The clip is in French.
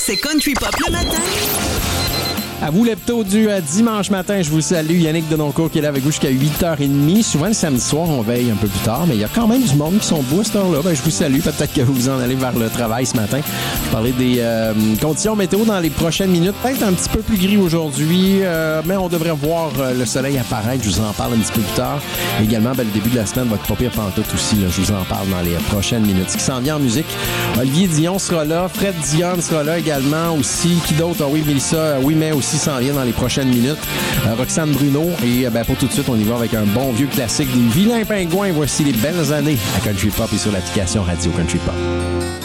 c'est Country Pop le matin. À vous, l'hebdo du dimanche matin, je vous salue. Yannick Denoncourt qui est là avec vous jusqu'à 8h30. Souvent, le samedi soir, on veille un peu plus tard, mais il y a quand même du monde qui sont debout à cette heure-là. Ben, je vous salue. Peut-être que vous vous en allez vers le travail ce matin. Je parlais des conditions météo dans les prochaines minutes. Peut-être un petit peu plus gris aujourd'hui, mais on devrait voir le soleil apparaître. Je vous en parle un petit peu plus tard. Également, le début de la semaine va être pas pire pantoute aussi. Là. Je vous en parle dans les prochaines minutes. Ce qui s'en vient en musique, Olivier Dion sera là. Fred Dion sera là également aussi. Qui d'autre? Ah oui, Mélissa. Oui, mais aussi s'en vient dans les prochaines minutes. Roxane Bruno. Et pour tout de suite, on y va avec un bon vieux classique des Vilains Pingouins. Voici les belles années à Country Pop et sur l'application Radio Country Pop.